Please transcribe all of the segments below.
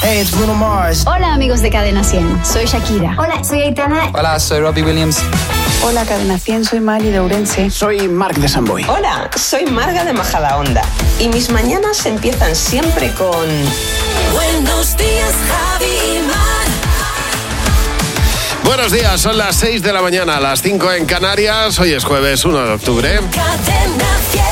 Hey, it's Bruno Mars. Hola, amigos de Cadena 100. Soy Shakira. Hola, soy Aitana. Hola, soy Robbie Williams. Hola, Cadena 100, soy Mari de Ourense. Soy Marc de Samboy. Hola, soy Marga de Majadahonda. Y mis mañanas empiezan siempre con... Buenos días, Javi y Mar. Buenos días, son las 6 de la mañana, las 5 en Canarias. Hoy es jueves 1 de octubre. Cadena 100.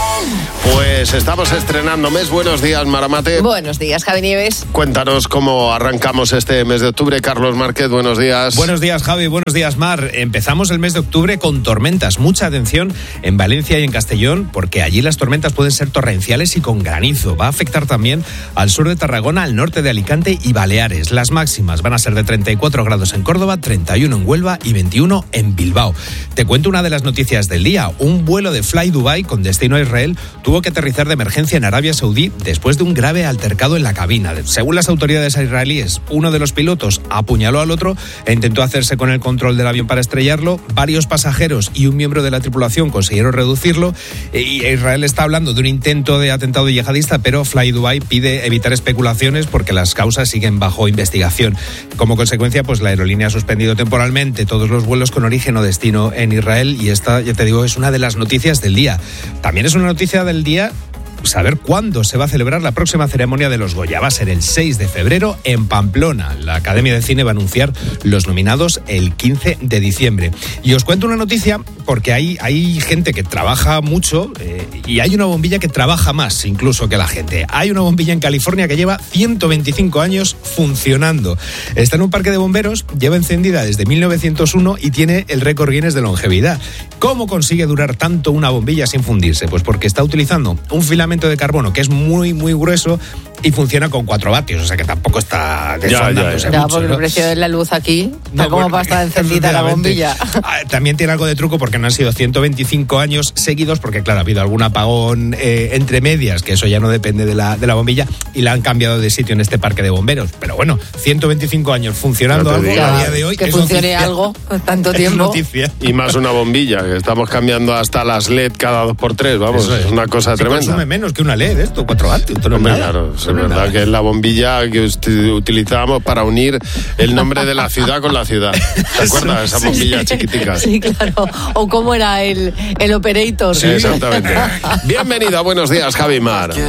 Pues estamos estrenando mes. Buenos días, Maramate. Buenos días, Javi Nieves. Cuéntanos cómo arrancamos este mes de octubre. Carlos Márquez, buenos días. Buenos días, Javi. Buenos días, Mar. Empezamos el mes de octubre con tormentas. Mucha atención en Valencia y en Castellón, porque allí las tormentas pueden ser torrenciales y con granizo. Va a afectar también al sur de Tarragona, al norte de Alicante y Baleares. Las máximas van a ser de 34 grados en Córdoba, 31 en Huelva y 21 en Bilbao. Te cuento una de las noticias del día. Un vuelo de Fly Dubai con destino a Israel tuvo que aterrizar de emergencia en Arabia Saudí después de un grave altercado en la cabina. Según las autoridades israelíes, uno de los pilotos apuñaló al otro e intentó hacerse con el control del avión para estrellarlo. Varios pasajeros y un miembro de la tripulación consiguieron reducirlo. Y Israel está hablando de un intento de atentado yihadista, pero Fly Dubai pide evitar especulaciones porque las causas siguen bajo investigación. Como consecuencia, pues la aerolínea ha suspendido temporalmente todos los vuelos con origen o destino en Israel, y esta, ya te digo, es una de las noticias del día. También es una noticia del día saber cuándo se va a celebrar la próxima ceremonia de los Goya. Va a ser el 6 de febrero en Pamplona. La Academia de Cine va a anunciar los nominados el 15 de diciembre. Y os cuento una noticia porque hay gente que trabaja mucho y hay una bombilla que trabaja más incluso que la gente. Hay una bombilla en California que lleva 125 años funcionando. Está en un parque de bomberos, lleva encendida desde 1901 y tiene el récord Guinness de longevidad. ¿Cómo consigue durar tanto una bombilla sin fundirse? Pues porque está utilizando un filamento de carbono que es muy, muy grueso y funciona con 4 vatios, o sea que tampoco está desfondándose mucho, porque ¿no? el precio de la luz aquí no, como para estar encendida la bombilla. También tiene algo de truco porque no han sido 125 años seguidos, porque claro, ha habido algún apagón entre medias, que eso ya no depende de la bombilla, y la han cambiado de sitio en este parque de bomberos. Pero bueno, 125 años funcionando algo a día de hoy. Que funcione algo tanto tiempo. Noticia. Y más una bombilla, que estamos cambiando hasta las LED cada 2x3, vamos, es una cosa tremenda. Consume menos que una LED esto, 4 vatios. Esto no es nada. Claro, es verdad que es la bombilla que utilizábamos para unir el nombre de la ciudad con la ciudad. ¿Te acuerdas? Esa bombilla chiquitica. Sí, claro. O cómo era el operator. Sí, exactamente. Bienvenido a Buenos Días, Javi Mar.